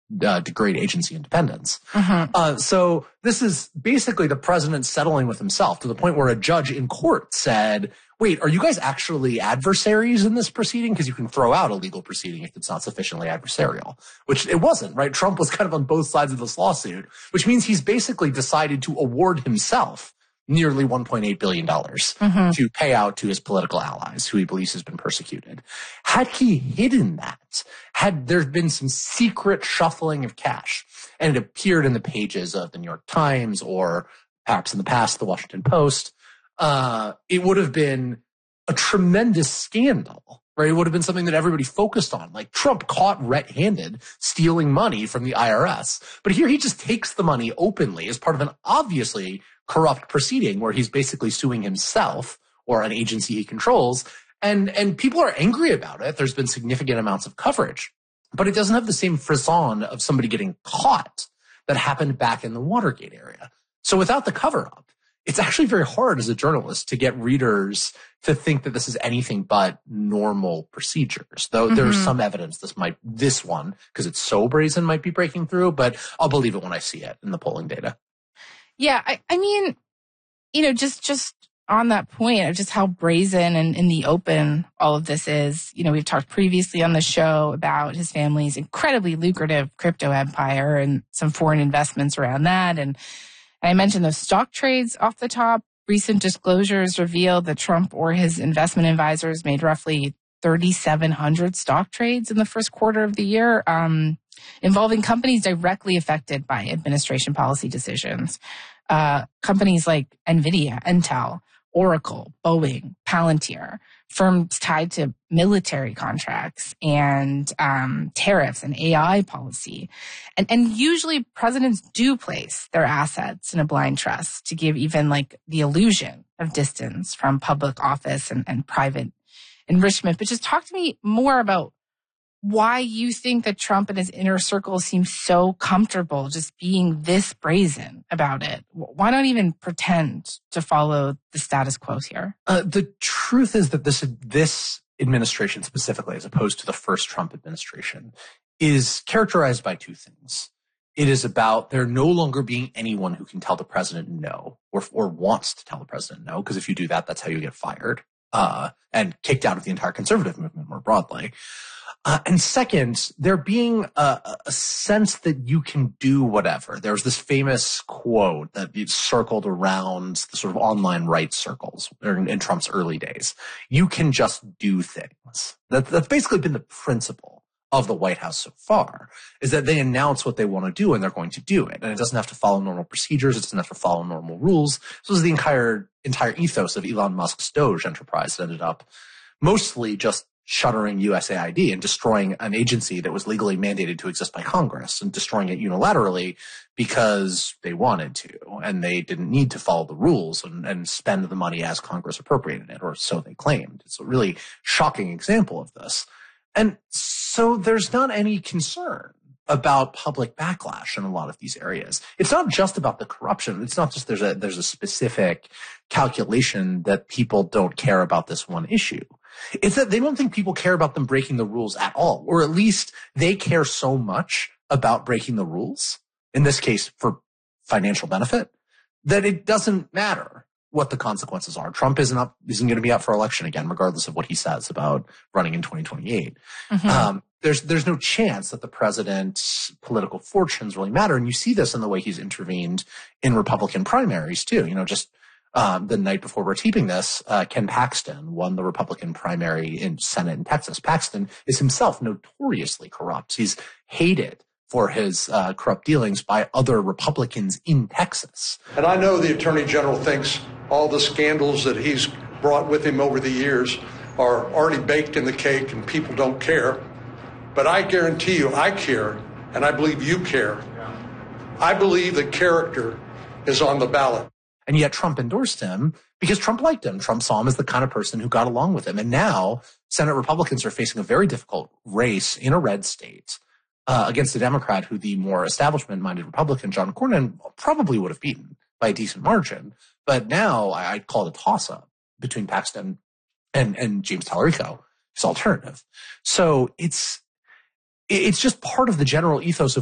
degrade agency independence. So this is basically the president settling with himself to the point where a judge in court said, wait, are you guys actually adversaries in this proceeding? Because you can throw out a legal proceeding if it's not sufficiently adversarial, which it wasn't, right? Trump was kind of on both sides of this lawsuit, which means he's basically decided to award himself nearly $1.8 billion to pay out to his political allies who he believes has been persecuted. Had he hidden that, had there been some secret shuffling of cash, and it appeared in the pages of the New York Times or perhaps in the past the Washington Post, it would have been a tremendous scandal, right? It would have been something that everybody focused on. Like Trump caught red-handed stealing money from the IRS. But here he just takes the money openly as part of an obviously corrupt proceeding where he's basically suing himself or an agency he controls. And people are angry about it. There's been significant amounts of coverage, but it doesn't have the same frisson of somebody getting caught that happened back in the Watergate area. So without the cover-up, it's actually very hard as a journalist to get readers to think that this is anything but normal procedures. Though there's some evidence this one, because it's so brazen, might be breaking through, but I'll believe it when I see it in the polling data. Yeah, I mean, just on that point of just how brazen and in the open all of this is, we've talked previously on the show about his family's incredibly lucrative crypto empire and some foreign investments around that. And I mentioned those stock trades off the top. Recent disclosures revealed that Trump or his investment advisors made roughly 3,700 stock trades in the first quarter of the year, involving companies directly affected by administration policy decisions. Companies like NVIDIA, Intel, Oracle, Boeing, Palantir, firms tied to military contracts and tariffs and AI policy. And usually presidents do place their assets in a blind trust to give even like the illusion of distance from public office and private enrichment. But just talk to me more about why you think that Trump and his inner circle seem so comfortable just being this brazen about it. Why not even pretend to follow the status quo here? The truth is that this administration specifically, as opposed to the first Trump administration, is characterized by two things. It is about there no longer being anyone who can tell the president no or wants to tell the president no, because if you do that, that's how you get fired and kicked out of the entire conservative movement more broadly. And second, there being a sense that you can do whatever. There's this famous quote that circled around the sort of online rights circles in Trump's early days. You can just do things. That's basically been the principle of the White House so far, is that they announce what they want to do and they're going to do it. And it doesn't have to follow normal procedures. It doesn't have to follow normal rules. So this is the entire ethos of Elon Musk's Doge enterprise that ended up mostly just shuttering USAID and destroying an agency that was legally mandated to exist by Congress and destroying it unilaterally because they wanted to and they didn't need to follow the rules and spend the money as Congress appropriated it, or so they claimed. It's a really shocking example of this. And so there's not any concern about public backlash in a lot of these areas. It's not just about the corruption. It's not just there's a specific calculation that people don't care about this one issue. It's that they don't think people care about them breaking the rules at all, or at least they care so much about breaking the rules, in this case for financial benefit, that it doesn't matter what the consequences are. Trump isn't going to be up for election again, regardless of what he says about running in 2028. There's no chance that the president's political fortunes really matter. And you see this in the way he's intervened in Republican primaries too. The night before we're taping this, Ken Paxton won the Republican primary in Senate in Texas. Paxton is himself notoriously corrupt. He's hated for his corrupt dealings by other Republicans in Texas. And I know the Attorney General thinks all the scandals that he's brought with him over the years are already baked in the cake and people don't care. But I guarantee you I care, and I believe you care. I believe that character is on the ballot. And yet Trump endorsed him because Trump liked him. Trump saw him as the kind of person who got along with him. And now Senate Republicans are facing a very difficult race in a red state against a Democrat who the more establishment-minded Republican, John Cornyn, probably would have beaten by a decent margin. But now I'd call it a toss-up between Paxton and James Tallarico, his alternative. So it's just part of the general ethos of